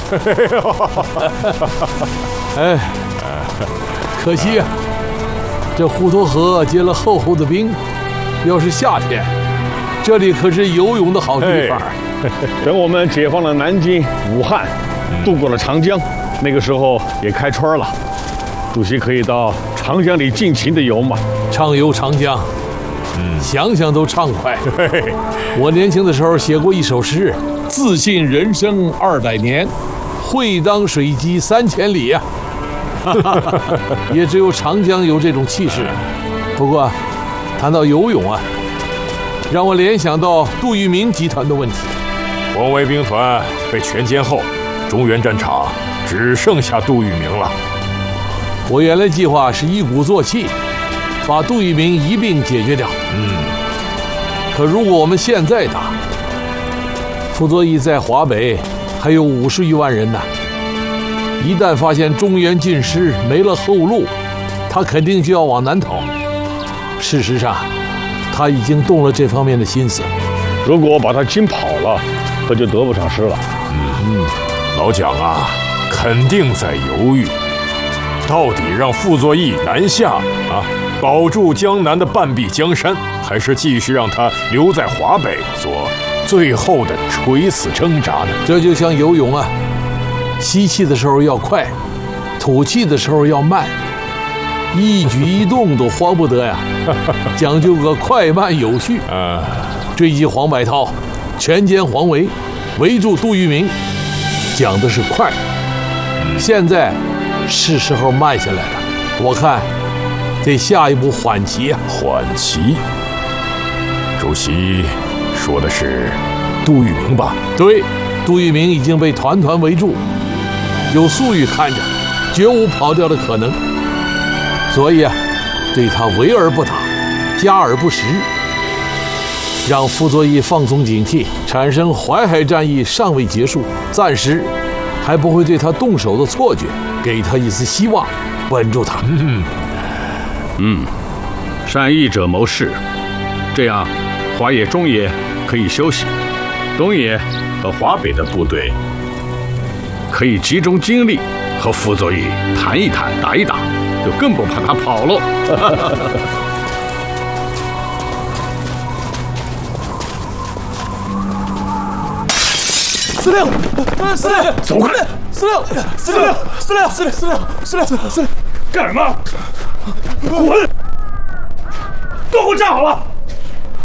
哎，可惜呀，这滹沱河结了厚厚的冰，要是夏天，这里可是游泳的好地方。 等我们解放了南京、武汉，渡过了长江，那个时候也开春了，主席可以到长江里尽情的游嘛。 畅游长江，想想都畅快。我年轻的时候写过一首诗：自信人生200年，会当水击3000里呀。也只有长江有这种气势。不过，谈到游泳啊，让我联想到杜聿明集团的问题。 红卫兵团被全歼后，中原战场只剩下杜聿明了。 我原来计划是一鼓作气，把杜聿明一并解决掉。可如果我们现在打，傅作义在华北还有50余万人呢。一旦发现中原尽失，没了后路，他肯定就要往南逃。事实上，他已经动了这方面的心思。 如果把他惊跑了，可就得不偿失了。 老蒋啊，肯定在犹豫，到底让傅作义南下啊，保住江南的半壁江山，还是继续让他留在华北做最后的垂死挣扎呢？ 这就像游泳啊。吸气的时候要快，吐气的时候要慢，一举一动都慌不得呀，讲究个快慢有序。追击黄百韬，全歼黄维，围住杜聿明，讲的是快。现在是时候慢下来了，我看得下一步缓骑啊。 缓骑，主席说的是杜聿明吧？ 对，杜聿明已经被团团围住。有粟裕看着，绝无跑掉的可能，所以啊，对他围而不打，加而不食，让傅作义放松警惕，产生淮海战役尚未结束，暂时还不会对他动手的错觉，给他一丝希望，稳住他。 善意者谋事，这样华野、中野可以休息，东野和华北的部队可以集中精力和傅作义谈一谈、打一打，就更不怕他跑了。 司令， 走开！ 司令， 干什么？滚！都给我站好了！